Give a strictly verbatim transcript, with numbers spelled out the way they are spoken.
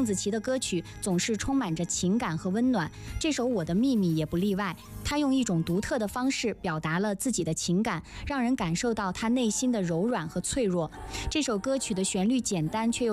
邓紫棋的歌曲总是充满着情感和温暖，这首《我的秘密》也不例外。她用一种独特的方式表达了自己的情感，让人感受到她内心的柔软和脆弱。这首歌曲的旋律简单却又